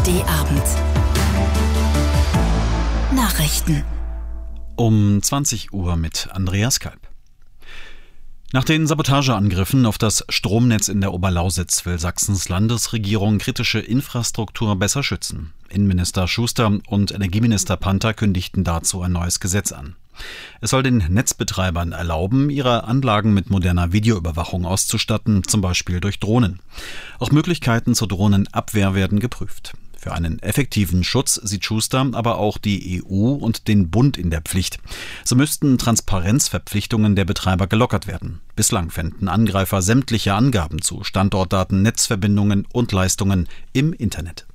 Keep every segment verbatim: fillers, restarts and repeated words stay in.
D-Abend. Nachrichten. Um zwanzig Uhr mit Andreas Kalb. Nach den Sabotageangriffen auf das Stromnetz in der Oberlausitz will Sachsens Landesregierung kritische Infrastruktur besser schützen. Innenminister Schuster und Energieminister Panther kündigten dazu ein neues Gesetz an. Es soll den Netzbetreibern erlauben, ihre Anlagen mit moderner Videoüberwachung auszustatten, zum Beispiel durch Drohnen. Auch Möglichkeiten zur Drohnenabwehr werden geprüft. Für einen effektiven Schutz sieht Schuster aber auch die E U und den Bund in der Pflicht. So müssten Transparenzverpflichtungen der Betreiber gelockert werden. Bislang fänden Angreifer sämtliche Angaben zu Standortdaten, Netzverbindungen und Leistungen im Internet.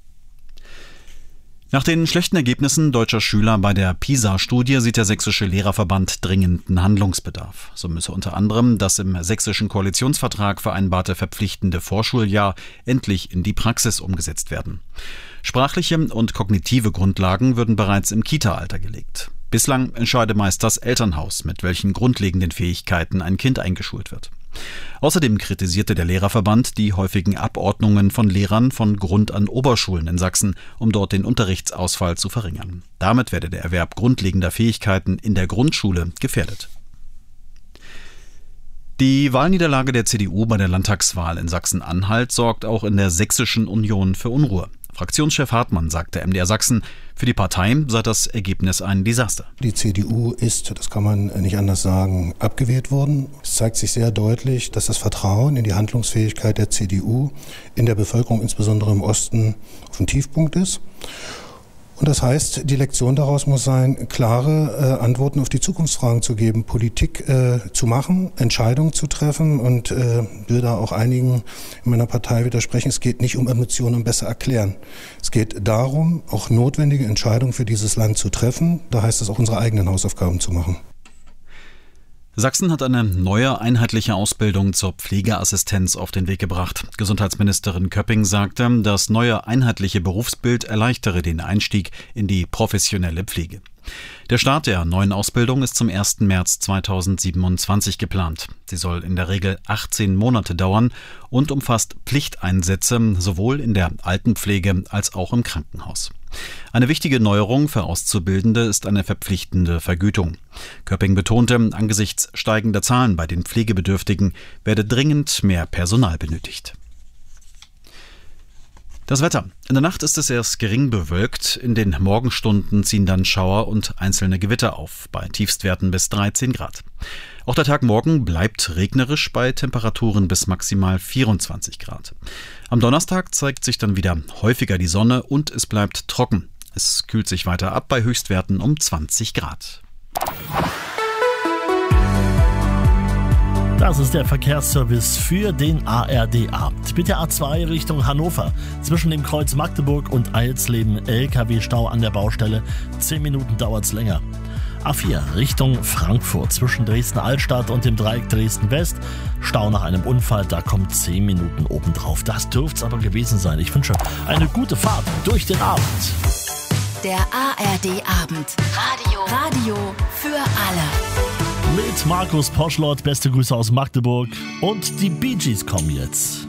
Nach den schlechten Ergebnissen deutscher Schüler bei der PISA-Studie sieht der Sächsische Lehrerverband dringenden Handlungsbedarf. So müsse unter anderem das im sächsischen Koalitionsvertrag vereinbarte verpflichtende Vorschuljahr endlich in die Praxis umgesetzt werden. Sprachliche und kognitive Grundlagen würden bereits im Kita-Alter gelegt. Bislang entscheide meist das Elternhaus, mit welchen grundlegenden Fähigkeiten ein Kind eingeschult wird. Außerdem kritisierte der Lehrerverband die häufigen Abordnungen von Lehrern von Grund- an Oberschulen in Sachsen, um dort den Unterrichtsausfall zu verringern. Damit werde der Erwerb grundlegender Fähigkeiten in der Grundschule gefährdet. Die Wahlniederlage der C D U bei der Landtagswahl in Sachsen-Anhalt sorgt auch in der Sächsischen Union für Unruhe. Fraktionschef Hartmann sagte M D R Sachsen, für die Partei sei das Ergebnis ein Desaster. Die C D U ist, das kann man nicht anders sagen, abgewählt worden. Es zeigt sich sehr deutlich, dass das Vertrauen in die Handlungsfähigkeit der C D U in der Bevölkerung, insbesondere im Osten, auf dem Tiefpunkt ist. Und das heißt, die Lektion daraus muss sein, klare äh, Antworten auf die Zukunftsfragen zu geben, Politik äh, zu machen, Entscheidungen zu treffen und äh, will da auch einigen in meiner Partei widersprechen. Es geht nicht um Emotionen und besser erklären. Es geht darum, auch notwendige Entscheidungen für dieses Land zu treffen. Da heißt es auch, unsere eigenen Hausaufgaben zu machen. Sachsen hat eine neue einheitliche Ausbildung zur Pflegeassistenz auf den Weg gebracht. Gesundheitsministerin Köpping sagte, das neue einheitliche Berufsbild erleichtere den Einstieg in die professionelle Pflege. Der Start der neuen Ausbildung ist zum ersten März zweitausendsiebenundzwanzig geplant. Sie soll in der Regel achtzehn Monate dauern und umfasst Pflichteinsätze sowohl in der Altenpflege als auch im Krankenhaus. Eine wichtige Neuerung für Auszubildende ist eine verpflichtende Vergütung. Köpping betonte, angesichts steigender Zahlen bei den Pflegebedürftigen werde dringend mehr Personal benötigt. Das Wetter. In der Nacht ist es erst gering bewölkt. In den Morgenstunden ziehen dann Schauer und einzelne Gewitter auf, bei Tiefstwerten bis dreizehn Grad. Auch der Tag morgen bleibt regnerisch bei Temperaturen bis maximal vierundzwanzig Grad. Am Donnerstag zeigt sich dann wieder häufiger die Sonne und es bleibt trocken. Es kühlt sich weiter ab bei Höchstwerten um zwanzig Grad. Das ist der Verkehrsservice für den A R D-Abend. Mit der A zwei Richtung Hannover. Zwischen dem Kreuz Magdeburg und Eilsleben L K W-Stau an der Baustelle. Zehn Minuten dauert's länger. A vier Richtung Frankfurt. Zwischen Dresden-Altstadt und dem Dreieck Dresden-West. Stau nach einem Unfall, da kommt zehn Minuten obendrauf. Das dürft's aber gewesen sein. Ich wünsche eine gute Fahrt durch den Abend. Der A R D-Abend. Radio. Radio für alle. Mit Markus Poschlott, beste Grüße aus Magdeburg und die Bee Gees kommen jetzt.